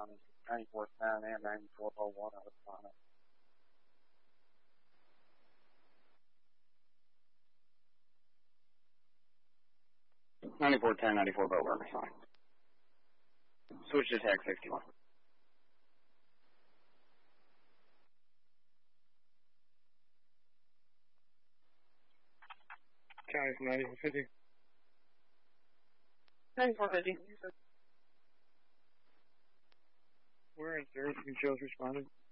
responded. 9410 and 9401 are responding. (9410, 94 boat work responding. Switch to tag 61. County 9450. 9450. We're in service. Controls responded.